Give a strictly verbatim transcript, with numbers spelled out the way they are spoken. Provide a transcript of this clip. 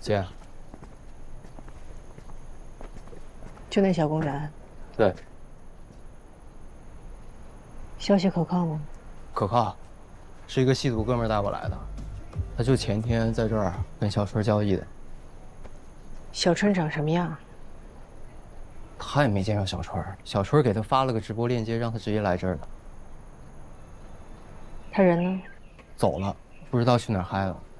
姐， 就那小公园， 对， 消息可靠吗？ 可靠，是一个吸毒哥们儿带我来的，他就前天在这儿跟小春交易的。 小春长什么样？ 他也没见着小春，小春给他发了个直播链接，让他直接来这儿的。 他人呢？ 走了，不知道去哪儿嗨了。